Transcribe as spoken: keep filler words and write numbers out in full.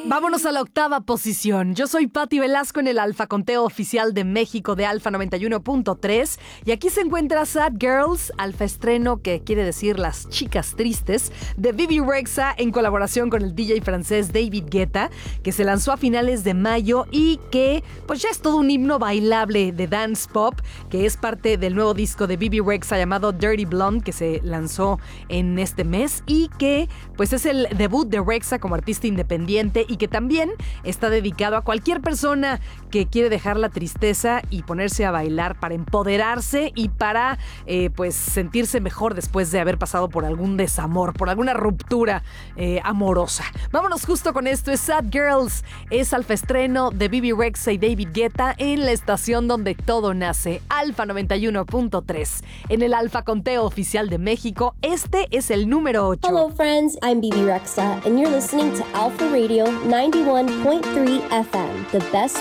Vámonos a la octava posición. Yo soy Patti Velasco en el Alfa Conteo Oficial de México de Alfa noventa y uno punto tres y aquí se encuentra Sad Girls, Alfa estreno, que quiere decir las chicas tristes, de Bebe Rexha en colaboración con el D J francés David Guetta, que se lanzó a finales de mayo y que pues ya es todo un himno bailable de dance pop, que es parte del nuevo disco de Bebe Rexha llamado Dirty Blonde, que se lanzó en este mes y que pues es el debut de Rexha como artista independiente y que también está dedicado a cualquier persona que quiere dejar la tristeza y ponerse a bailar para empoderarse y para eh, pues sentirse mejor después de haber pasado por algún desamor, por alguna ruptura eh, amorosa. Vámonos justo con esto, es Sad Girls, es Alfa estreno de Bebe Rexha y David Guetta en la estación donde todo nace, Alfa noventa y uno punto tres. En el Alfa Conteo Oficial de México, este es el número ocho. Hello friends, I'm Bebe Rexha and you're listening to Alpha Radio ninety-one point three F M, the best